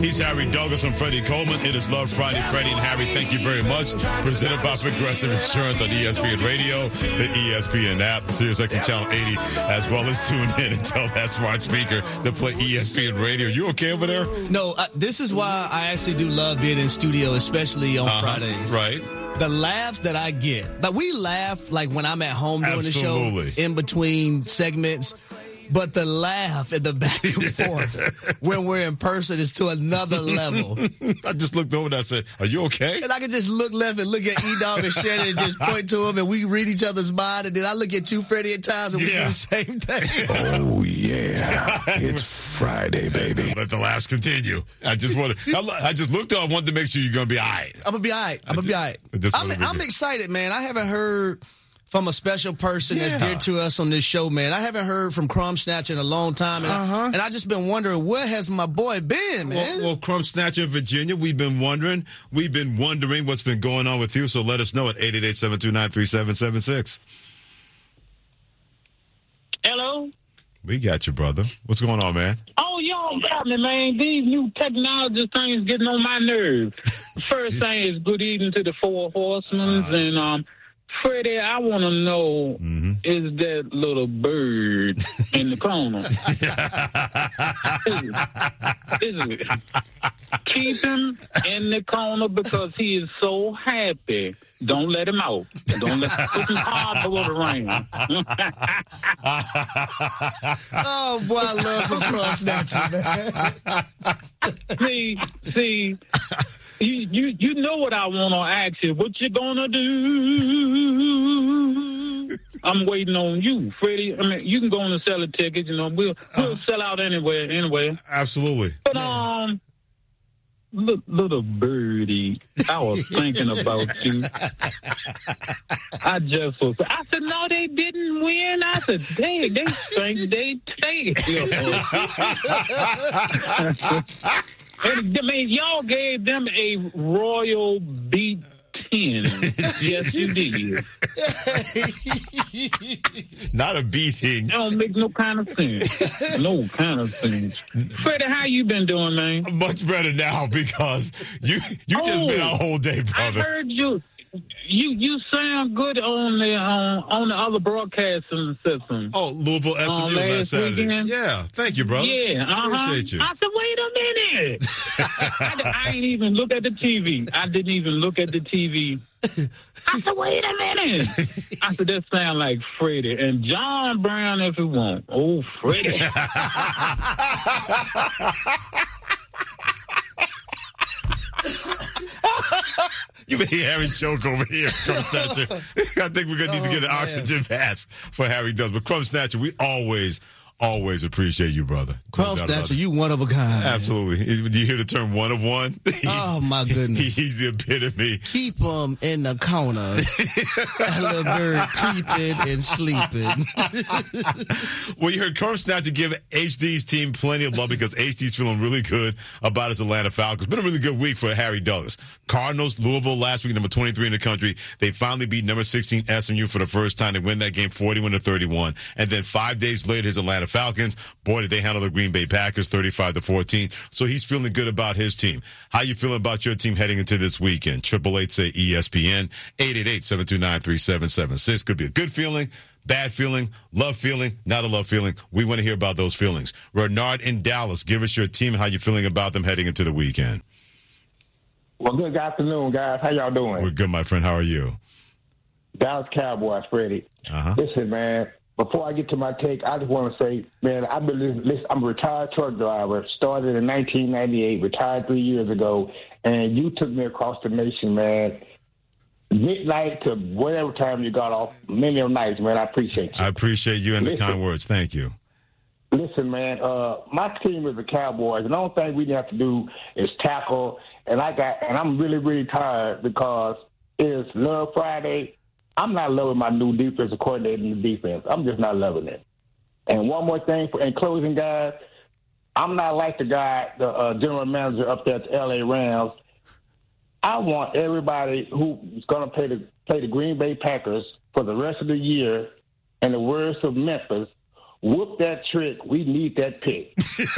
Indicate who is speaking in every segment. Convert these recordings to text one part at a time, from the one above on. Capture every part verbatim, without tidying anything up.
Speaker 1: He's Harry Douglas. I'm Freddie Coleman. It is Love Friday. Freddie and Harry, thank you very much. Presented by Progressive Insurance on E S P N Radio, the E S P N app, SiriusXM Channel eighty, as well as tune in and tell that smart speaker to play E S P N Radio. You okay over there?
Speaker 2: No, uh, this is why I actually do love being in studio, especially on
Speaker 1: uh-huh.
Speaker 2: Fridays.
Speaker 1: Right.
Speaker 2: The laughs that I get. Like, we laugh like when I'm at home doing
Speaker 1: Absolutely.
Speaker 2: the show in between segments. But the laugh and the back and forth when we're in person is to another level.
Speaker 1: I just looked over and I said, are you okay?
Speaker 2: And I can just look left and look at E-Dog and Shannon and just point to him, and we read each other's mind. And then I look at you, Freddie, at times, and we
Speaker 1: Yeah.
Speaker 2: do the same thing.
Speaker 3: Oh, yeah. It's Friday, baby.
Speaker 1: Let the laughs continue. I just want to, I, I just looked up. I wanted to make sure you're going to be all right.
Speaker 2: I'm going to be all right. I'm going to be all right.
Speaker 1: I just
Speaker 2: I'm,
Speaker 1: wanted to
Speaker 2: I'm
Speaker 1: be-
Speaker 2: excited, man. I haven't heard from a special person
Speaker 1: Yeah.
Speaker 2: that's dear to us on this show, man. I haven't heard from Crumb Snatcher in a long time. And,
Speaker 1: Uh-huh.
Speaker 2: I, and I just been wondering, where has my boy been, man?
Speaker 1: Well, well, Crumb Snatcher in Virginia, we've been wondering. We've been wondering what's been going on with you, so let us know at eight eight eight, seven two nine, three seven seven six.
Speaker 4: Hello?
Speaker 1: We got you, brother. What's going on, man?
Speaker 4: Oh, y'all got me, man. These new technology things getting on my nerves. First thing is good evening to the four horsemen. Uh, and, um, Freddie, I want to know, mm-hmm. is that little bird in the corner? is, it, is it? Keep him in the corner because he is so happy. Don't let him out. Don't let put him hard below the ring.
Speaker 2: Oh, boy, I love some Crumb Snatcher, man.
Speaker 4: See, see. You, you you know what I want to ask you. What you gonna do? I'm waiting on you, Freddie. I mean, you can go on and sell a ticket. You know, we'll we'll sell out anywhere, anyway.
Speaker 1: Absolutely.
Speaker 4: But um, little, little birdie, I was thinking about you. I just was. I said, no, they didn't win. I said, dang, they think they take it. And, I mean, y'all gave them a royal beat ten. Yes, you did.
Speaker 1: Not a beating.
Speaker 4: That don't make no kind of sense. No kind of sense. Freddie, how you been doing, man?
Speaker 1: Much better now because you you oh, just been out whole day, brother.
Speaker 4: I heard you. You you sound good on the uh, on the other broadcasting system.
Speaker 1: Oh, Louisville S M U
Speaker 4: uh,
Speaker 1: last Saturday.
Speaker 4: Weekend.
Speaker 1: Yeah, thank you, brother.
Speaker 4: Yeah, uh-huh.
Speaker 1: Appreciate you.
Speaker 4: I said, wait a minute. I, I ain't even look at the T V. I didn't even look at the T V. I said, wait a minute. I said, that sound like Freddie and John Brown if you want. Oh, Freddie.
Speaker 1: You made Harry choke over here, Crumb Snatcher. I think we're going to need oh, to get an man. oxygen mask for Harry does. But Crumb Snatcher, we always, always appreciate you, brother.
Speaker 2: Crumb
Speaker 1: no
Speaker 2: Snatcher, you one of a kind.
Speaker 1: Absolutely. Do you hear the term one of one? He's,
Speaker 2: oh, my goodness.
Speaker 1: He, he's the epitome.
Speaker 2: Keep him in the corner. That little bird creeping and sleeping.
Speaker 1: Well, you heard Crumb Snatcher give H D's team plenty of love because H D's feeling really good about his Atlanta Falcons. It's been a really good week for Harry Douglas. Cardinals, Louisville last week, number twenty-three in the country. They finally beat number sixteen S M U for the first time. They win that game forty-one to thirty-one. And then five days later, his Atlanta Falcons, boy, did they handle the Green Bay Packers thirty-five to fourteen. So he's feeling good about his team. How you feeling about your team heading into this weekend? Triple eight say E S P N, eight eight eight, seven two nine, three seven seven six. Could be a good feeling, bad feeling, love feeling, not a love feeling. We want to hear about those feelings. Renard in Dallas, give us your team, how you feeling about them heading into the weekend.
Speaker 5: Well, good afternoon, guys. How y'all doing?
Speaker 1: We're good, my friend. How are you?
Speaker 5: Dallas Cowboys, Freddie.
Speaker 1: Uh-huh.
Speaker 5: Listen, man, before I get to my take, I just want to say, man, I've been listening, I'm a retired truck driver, started in nineteen ninety-eight, retired three years ago, and you took me across the nation, man. Midnight to whatever time you got off, many of nights, man. I appreciate you.
Speaker 1: I appreciate you and
Speaker 5: Listen,
Speaker 1: the kind words. Thank you.
Speaker 5: Listen, man, uh, my team is the Cowboys, and the only thing we have to do is tackle. And I got, and I'm really, really tired because it's Love Friday. I'm not loving my new defensive coordinator in the defense. I'm just not loving it. And one more thing, for, in closing, guys, I'm not like the guy, the uh, general manager up there at the L A Rams. I want everybody who's going to play the play the Green Bay Packers for the rest of the year, in the words of Memphis, whoop that trick. We need that pick.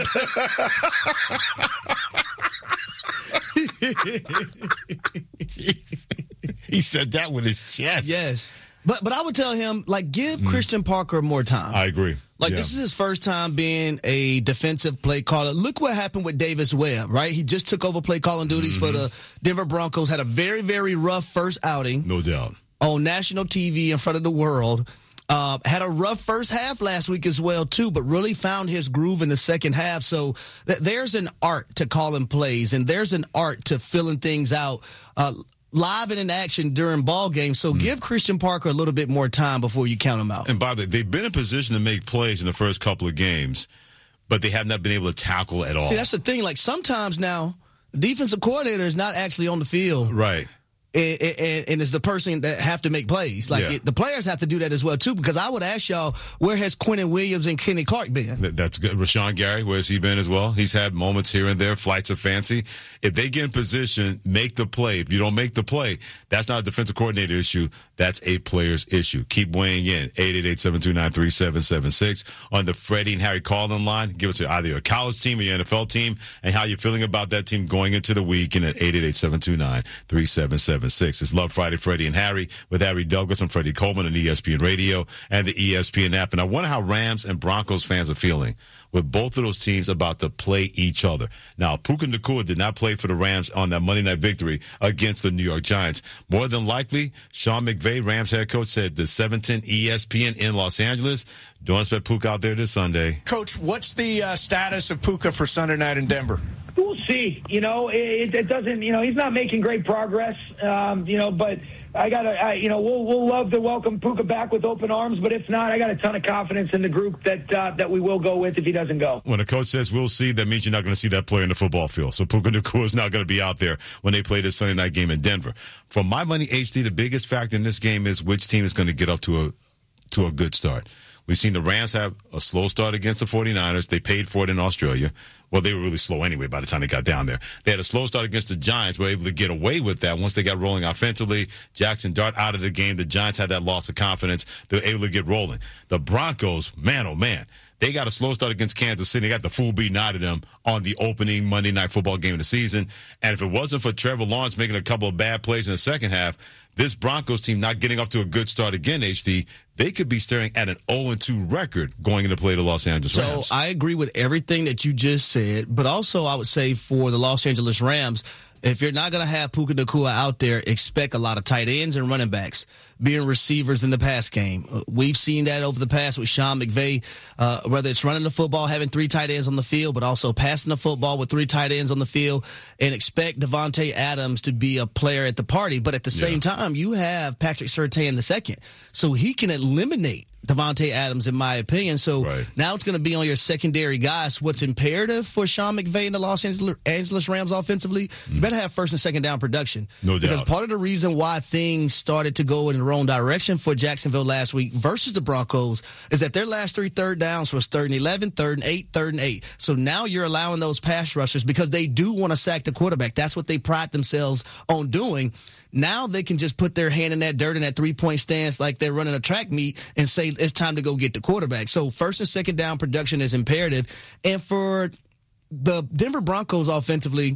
Speaker 1: He said that with his chest.
Speaker 2: Yes. But but I would tell him, like, give mm. Christian Parker more time.
Speaker 1: I agree.
Speaker 2: Like,
Speaker 1: yeah.
Speaker 2: this is his first time being a defensive play caller. Look what happened with Davis Webb, right? He just took over play calling duties mm-hmm. for the Denver Broncos, had a very, very rough first outing.
Speaker 1: No doubt.
Speaker 2: On national T V in front of the world. Uh, had a rough first half last week as well, too, but really found his groove in the second half. So th- there's an art to calling plays, and there's an art to filling things out uh, live and in action during ball games. So mm. give Christian Parker a little bit more time before you count him out.
Speaker 1: And by the way, they've been in position to make plays in the first couple of games, but they have not been able to tackle at all.
Speaker 2: See, that's the thing. Like, sometimes now, the defensive coordinator is not actually on the field.
Speaker 1: Right.
Speaker 2: And, and, and it's the person that have to make plays. Like,
Speaker 1: yeah.
Speaker 2: it, the players have to do that as well, too, because I would ask y'all, where has Quentin Williams and Kenny Clark been?
Speaker 1: That's good. Rashawn Gary, where has he been as well? He's had moments here and there, flights of fancy. If they get in position, make the play. If you don't make the play, that's not a defensive coordinator issue. That's a player's issue. Keep weighing in. eight eight eight, seven two nine, three seven seven six on the Freddie and Harry call-in line. Give us either your college team or your N F L team and how you're feeling about that team going into the week. And at eight eight eight, seven two nine, three seven seven six. It's Love Friday, Freddie and Harry with Harry Douglas and Freddie Coleman on E S P N Radio and the E S P N app. And I wonder how Rams and Broncos fans are feeling with both of those teams about to play each other. Now, Puka Nacua did not play for the Rams on that Monday night victory against the New York Giants. More than likely, Sean McVay, Rams head coach, said the seven ten E S P N in Los Angeles. Don't expect Puka out there this Sunday.
Speaker 6: Coach, what's the uh, status of Puka for Sunday night in Denver?
Speaker 7: We'll see. You know, it, it doesn't, you know, he's not making great progress, um, you know, but I got to, you know, we'll we'll love to welcome Puka back with open arms, but if not, I got a ton of confidence in the group that uh, that we will go with if he doesn't go.
Speaker 1: When a coach says we'll see, that means you're not going to see that player in the football field. So Puka Nacua is not going to be out there when they play this Sunday night game in Denver. For my money, H D, the biggest factor in this game is which team is going to get up to a to a good start. We've seen the Rams have a slow start against the 49ers. They paid for it in Australia. Well, they were really slow anyway by the time they got down there. They had a slow start against the Giants. Were able to get away with that once they got rolling offensively. Jackson Dart out of the game. The Giants had that loss of confidence. They were able to get rolling. The Broncos, man, oh, man. They got a slow start against Kansas City. They got the full beaten out of them on the opening Monday night football game of the season. And if it wasn't for Trevor Lawrence making a couple of bad plays in the second half, this Broncos team not getting off to a good start again, H D, they could be staring at an oh and two record going into play the Los Angeles Rams.
Speaker 2: So I agree with everything that you just said, but also I would say for the Los Angeles Rams, if you're not going to have Puka Nacua out there, expect a lot of tight ends and running backs being receivers in the pass game. We've seen that over the past with Sean McVay, uh, whether it's running the football, having three tight ends on the field, but also passing the football with three tight ends on the field, and expect Devontae Adams to be a player at the party. But at the same yeah. time, you have Patrick Surtain the second, so he can eliminate Devontae Adams, in my opinion. So
Speaker 1: right.
Speaker 2: now it's going to be on your secondary guys. What's imperative for Sean McVay and the Los Angeles Rams offensively, mm. you better have first and second down production.
Speaker 1: No doubt.
Speaker 2: Because part of the reason why things started to go in the wrong direction for Jacksonville last week versus the Broncos is that their last three third downs was third and eleven, third and eight, third and eight. So now you're allowing those pass rushers, because they do want to sack the quarterback. That's what they pride themselves on doing. Now they can just put their hand in that dirt in that three-point stance like they're running a track meet and say it's time to go get the quarterback. So first and second down production is imperative. And for the Denver Broncos offensively,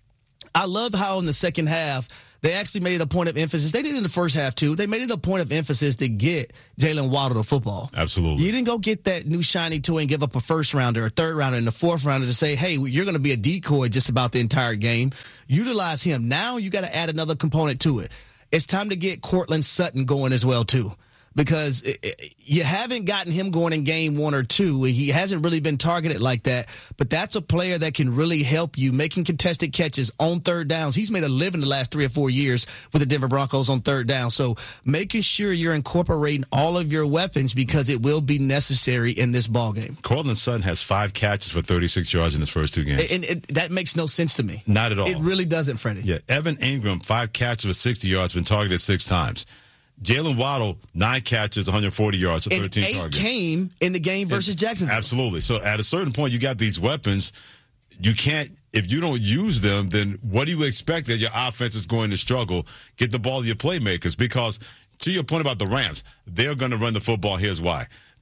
Speaker 2: I love how in the second half they actually made it a point of emphasis. They did it in the first half, too. They made it a point of emphasis to get Jalen Waddle the football.
Speaker 1: Absolutely.
Speaker 2: You didn't go get that new shiny toy and give up a first rounder, a third rounder, and a fourth rounder to say, hey, you're going to be a decoy just about the entire game. Utilize him. Now you got to add another component to it. It's time to get Cortland Sutton going as well, too. Because it, it, you haven't gotten him going in game one or two. He hasn't really been targeted like that. But that's a player that can really help you making contested catches on third downs. He's made a living the last three or four years with the Denver Broncos on third down. So making sure you're incorporating all of your weapons, because it will be necessary in this ball game.
Speaker 1: Cortland Sutton has five catches for thirty-six yards in his first two games.
Speaker 2: And, and it, that makes no sense to me.
Speaker 1: Not at all.
Speaker 2: It really doesn't, Freddie.
Speaker 1: Yeah, Evan Ingram, five catches for sixty yards, been targeted six times. Jalen Waddle, nine catches, one hundred forty yards, so thirteen
Speaker 2: and eight
Speaker 1: targets.
Speaker 2: Came in the game versus
Speaker 1: and,
Speaker 2: Jacksonville.
Speaker 1: Absolutely. So at a certain point, you got these weapons. You can't, if you don't use them, then what do you expect that your offense is going to struggle? Get the ball to your playmakers, because to your point about the Rams, they're going to run the football. Here's why.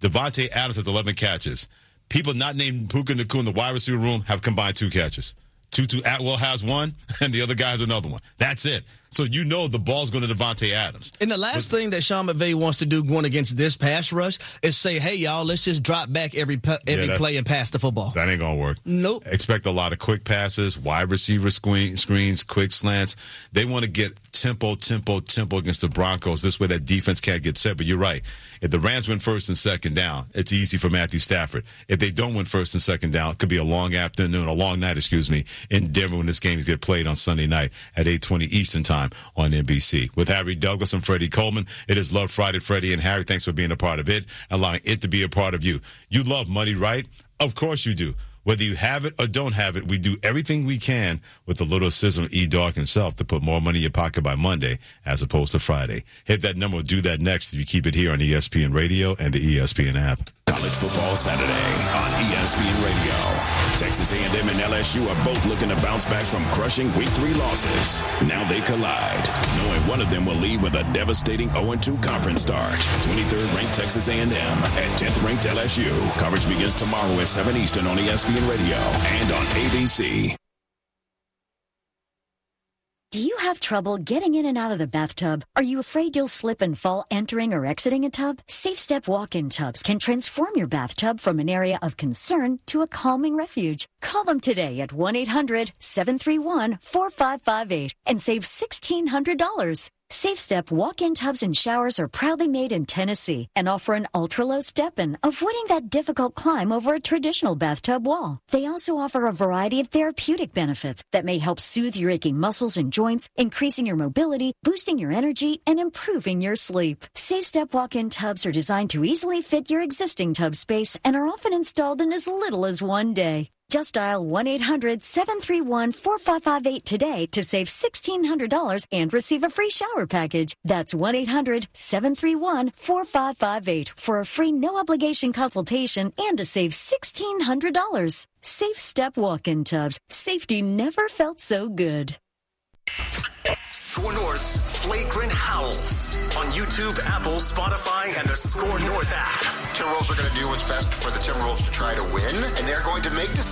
Speaker 1: Devontae Adams has eleven catches. People not named Puka Nacua in the wide receiver room have combined two catches. Tutu Atwell has one, and the other guy has another one. That's it. So you know the ball's going to Devontae Adams.
Speaker 2: And the last but, thing that Sean McVay wants to do going against this pass rush is say, hey, y'all, let's just drop back every every yeah, play and pass the football.
Speaker 1: That ain't going to work.
Speaker 2: Nope.
Speaker 1: Expect a lot of quick passes, wide receiver screen, screens, quick slants. They want to get tempo, tempo, tempo against the Broncos. This way that defense can't get set. But you're right. If the Rams win first and second down, it's easy for Matthew Stafford. If they don't win first and second down, it could be a long afternoon, a long night, excuse me, in Denver when this game is get played on Sunday night at eight twenty Eastern Time on N B C. With Harry Douglas and Freddie Coleman, it is Love Friday. Freddie and Harry, thanks for being a part of it, allowing it to be a part of you. You love money, right? Of course you do. Whether you have it or don't have it, we do everything we can with the little sizzle E Dog himself to put more money in your pocket by Monday as opposed to Friday. Hit that number. Do that next if you keep it here on E S P N Radio and the E S P N app.
Speaker 3: College Football Saturday on E S P N Radio. Texas A and M and L S U are both looking to bounce back from crushing week three losses. Now they collide, knowing one of them will leave with a devastating oh and two conference start. twenty-third ranked Texas A and M and tenth ranked L S U. Coverage begins tomorrow at seven Eastern on E S P N Radio and on A B C.
Speaker 8: Do you have trouble getting in and out of the bathtub? Are you afraid you'll slip and fall entering or exiting a tub? Safe Step walk-in tubs can transform your bathtub from an area of concern to a calming refuge. Call them today at one eight hundred seven three one four five five eight and save sixteen hundred dollars. Safe Step walk-in tubs and showers are proudly made in Tennessee and offer an ultra-low step-in, avoiding that difficult climb over a traditional bathtub wall. They also offer a variety of therapeutic benefits that may help soothe your aching muscles and joints, increasing your mobility, boosting your energy, and improving your sleep. Safe Step walk-in tubs are designed to easily fit your existing tub space and are often installed in as little as one day. Just dial one eight hundred seven three one four five five eight today to save sixteen hundred dollars and receive a free shower package. That's one eight hundred seven three one four five five eight for a free no-obligation consultation and to save sixteen hundred dollars. Safe Step walk-in tubs. Safety never felt so good.
Speaker 9: Score North's Flagrant Howls on YouTube, Apple, Spotify, and the Score North app.
Speaker 10: Timberwolves are going to do what's best for the Timberwolves to try to win, and they're going to make decisions